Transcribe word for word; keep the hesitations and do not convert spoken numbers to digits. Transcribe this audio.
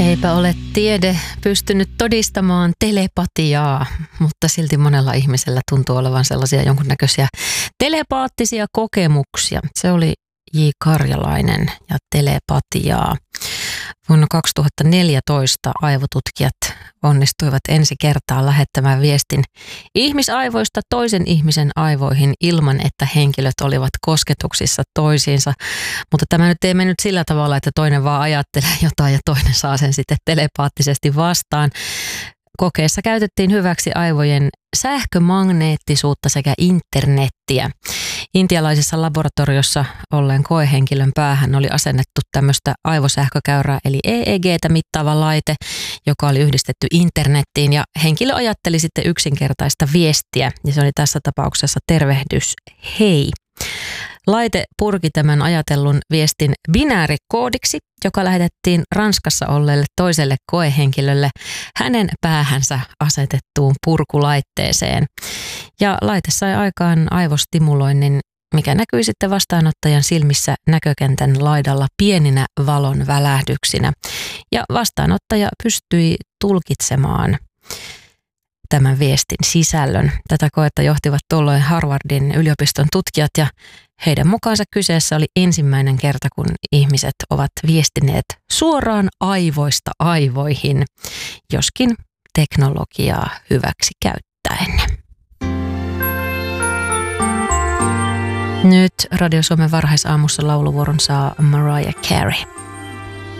Eipä ole tiede pystynyt todistamaan telepatiaa, mutta silti monella ihmisellä tuntuu olevan sellaisia jonkunnäköisiä telepaattisia kokemuksia. Se oli J. Karjalainen ja telepatiaa. Vuonna kaksituhattaneljätoista aivotutkijat onnistuivat ensi kertaa lähettämään viestin ihmisaivoista toisen ihmisen aivoihin ilman, että henkilöt olivat kosketuksissa toisiinsa. Mutta tämä nyt ei mennyt sillä tavalla, että toinen vaan ajattelee jotain ja toinen saa sen sitten telepaattisesti vastaan. Kokeessa käytettiin hyväksi aivojen sähkömagneettisuutta sekä internettiä. Intialaisessa laboratoriossa olleen koehenkilön päähän oli asennettu tämmöistä aivosähkökäyrää eli E E G:tä mittaava laite, joka oli yhdistetty internettiin ja henkilö ajatteli sitten yksinkertaista viestiä ja se oli tässä tapauksessa tervehdys hei. Laite purki tämän ajatellun viestin binäärikoodiksi, joka lähetettiin Ranskassa olleelle toiselle koehenkilölle hänen päähänsä asetettuun purkulaitteeseen. Ja laite sai aikaan aivostimuloinnin, mikä näkyi sitten vastaanottajan silmissä näkökentän laidalla pieninä valon välähdyksinä. Ja vastaanottaja pystyi tulkitsemaan tämän viestin sisällön. Tätä koetta johtivat tuolloin Harvardin yliopiston tutkijat ja heidän mukaansa kyseessä oli ensimmäinen kerta, kun ihmiset ovat viestineet suoraan aivoista aivoihin, joskin teknologiaa hyväksi käyttäen. Nyt Radio Suomen varhaisaamussa lauluvuoron saa Mariah Carey.